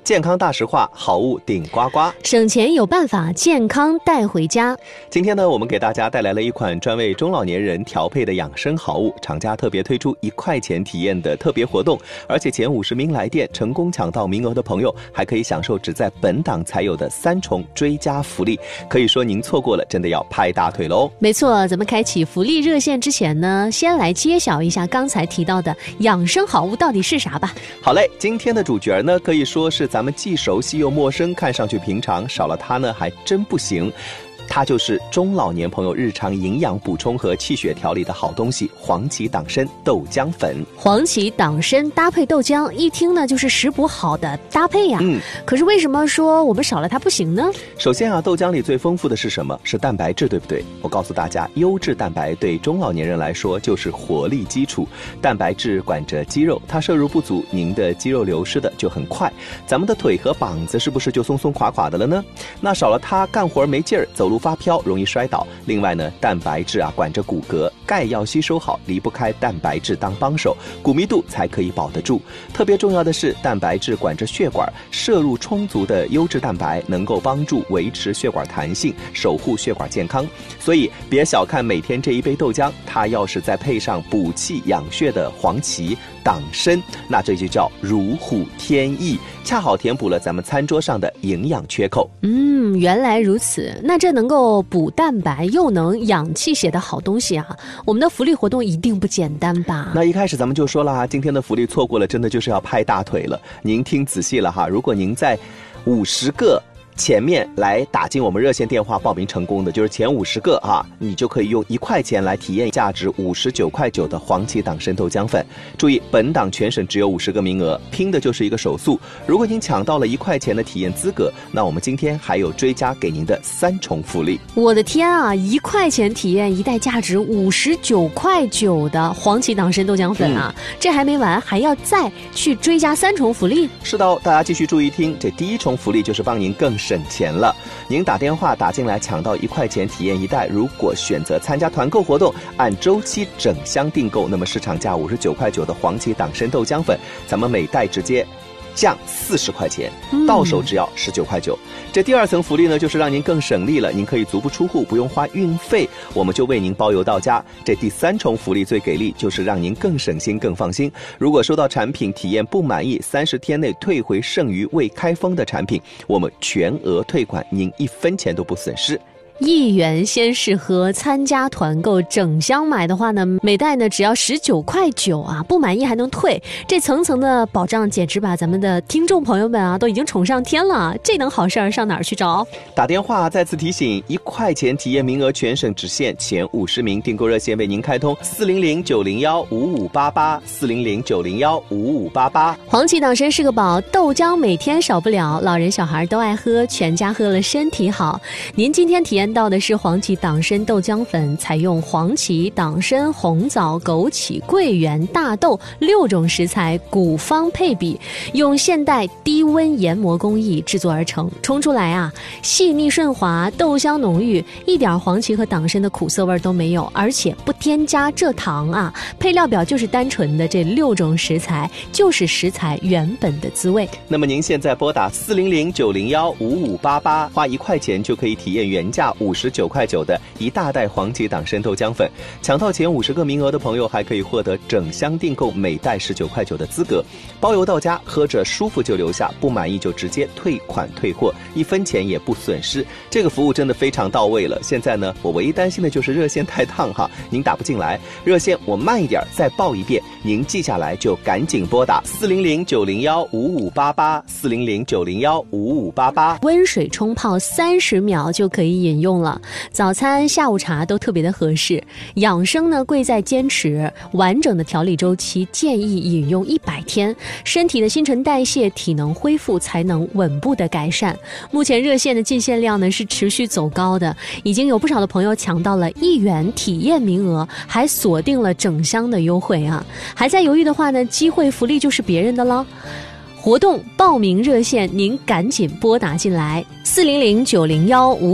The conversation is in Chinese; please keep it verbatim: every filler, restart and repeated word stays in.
健康大实话，好物顶呱呱， 省钱有办法，健康带回家。 今天呢，我们给大家带来了一款专为中老年人调配的养生好物，厂家特别推出一块钱体验的特别活动，而且前五十名来电成功抢到名额的朋友，还可以享受只在本档才有的三重追加福利。可以说您错过了，真的要拍大腿喽！ 没错，咱们开启福利热线之前呢，先来揭晓一下刚才提到的养生好物到底是啥吧。 好嘞，今天的主角呢，可以说是咱们既熟悉又陌生，看上去平常，少了它呢还真不行。它就是中老年朋友日常营养补充和气血调理的好东西——黄芪党参豆浆粉。 黄芪党参搭配豆浆，一听呢就是食补好的搭配呀。 嗯， 可是为什么说我们少了它不行呢？ 首先啊，豆浆里最丰富的是什么？是蛋白质，对不对？我告诉大家，优质蛋白对中老年人来说就是活力基础。蛋白质管着肌肉，它摄入不足，您的肌肉流失的就很快，咱们的腿和膀子是不是就松松垮垮的了呢？那少了它，干活没劲儿，走路发飘，容易摔倒。另外呢，蛋白质啊管着骨骼，钙要吸收好，离不开蛋白质当帮手，骨密度才可以保得住。特别重要的是，蛋白质管着血管，摄入充足的优质蛋白能够帮助维持血管弹性，守护血管健康。所以别小看每天这一杯豆浆，它要是再配上补气养血的黄芪党参，那这就叫如虎添翼，恰好填补了咱们餐桌上的营养缺口。 嗯，原来如此。那这能够补蛋白又能养气血的好东西啊，我们的福利活动一定不简单吧？ 那一开始咱们就说了啊，今天的福利错过了，真的就是要拍大腿了。您听仔细了哈，如果您在五十个前面来打进我们热线电话报名成功的，就是前五十个啊，你就可以用一块钱来体验价值五十九块九的黄芪党参豆浆粉。注意，本档全省只有五十个名额，拼的就是一个手速。如果您抢到了一块钱的体验资格，那我们今天还有追加给您的三重福利。 我的天啊，一块钱体验一袋价值五十九块九的黄芪党参豆浆粉啊、嗯！这还没完，还要再去追加三重福利。 是的，大家继续注意听，这第一重福利就是帮您更省钱了。您打电话打进来抢到一块钱体验一袋，如果选择参加团购活动，按周期整箱订购，那么市场价五十九块九的黄芪党参豆浆粉，咱们每袋直接降四十块钱，到手只要十九块九。这第二层福利呢，就是让您更省力了，您可以足不出户，不用花运费，我们就为您包邮到家。这第三重福利最给力，就是让您更省心更放心。如果收到产品体验不满意，三十天内退回剩余未开封的产品，我们全额退款，您一分钱都不损失。 一元先试喝，参加团购整箱买的话呢，每袋呢只要十九块九啊，不满意还能退，这层层的保障简直把咱们的听众朋友们啊都已经宠上天了，这等好事儿上哪儿去找？ 打电话再次提醒，一块钱体验名额全省只限前五十名，订购热线为您开通四零零九零幺五五八八四零零九零幺五五八八。 黄芪党参是个宝，豆浆每天少不了，老人小孩都爱喝，全家喝了身体好。您今天体验到的是黄芪党参豆浆粉，采用黄芪、党参、红枣、枸杞、桂圆、大豆六种食材古方配比，用现代低温研磨工艺制作而成，冲出来啊细腻顺滑，豆香浓郁，一点黄芪和党参的苦涩味都没有，而且不添加蔗糖啊。配料表就是单纯的这六种食材，就是食材原本的滋味。 那么您现在拨打四零零九零幺五五八八，花一块钱就可以体验原价五十九块九的一大袋黄芪党参豆浆粉，抢到前五十个名额的朋友还可以获得整箱订购每袋十九块九的资格，包邮到家，喝着舒服就留下，不满意就直接退款退货，一分钱也不损失。这个服务真的非常到位了。现在呢，我唯一担心的就是热线太烫哈，您打不进来，热线我慢一点再报一遍，您记下来就赶紧拨打四零零九零幺五五八八四零零九零幺五五八八， 温水冲泡三十秒就可以饮用了。早餐下午茶都特别的合适。养生呢贵在坚持，完整的调理周期建议饮用一百天，身体的新陈代谢体能恢复才能稳步的改善。目前热线的进线量呢是持续走高的，已经有不少的朋友抢到了一元体验名额，还锁定了整箱的优惠啊！还在犹豫的话呢，机会福利就是别人的了。活动报名热线您赶紧拨打进来，四零零九零幺五